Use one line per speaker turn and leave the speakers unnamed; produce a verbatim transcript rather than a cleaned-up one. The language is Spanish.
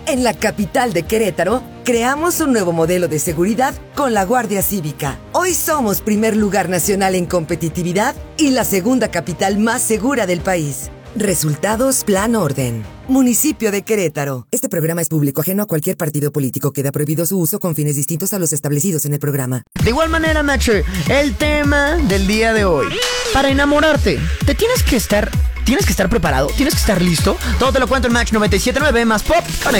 En la capital de Querétaro, creamos un nuevo modelo de seguridad con la Guardia Cívica. Hoy somos primer lugar nacional en competitividad y la segunda capital más segura del país. Resultados Plan Orden. Municipio de Querétaro. Este programa es público, ajeno a cualquier partido político. Queda prohibido su uso con fines distintos a los establecidos en el programa.
De igual manera, Macher, el tema del día de hoy. Para enamorarte, te tienes que estar... Tienes que estar preparado, tienes que estar listo. Todo te lo cuento en Match noventa y siete punto nueve más Pop.